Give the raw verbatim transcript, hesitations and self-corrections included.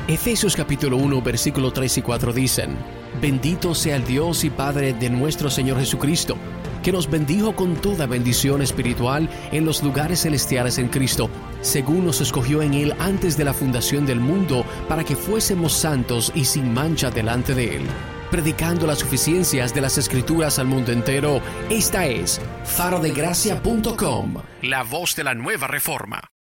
Efesios capítulo uno, versículo tres y cuatro dicen: Bendito sea el Dios y Padre de nuestro Señor Jesucristo, que nos bendijo con toda bendición espiritual en los lugares celestiales en Cristo, según nos escogió en Él antes de la fundación del mundo, para que fuésemos santos y sin mancha delante de Él. Predicando las suficiencias de las Escrituras al mundo entero, esta es faro de gracia punto com, la voz de la nueva reforma.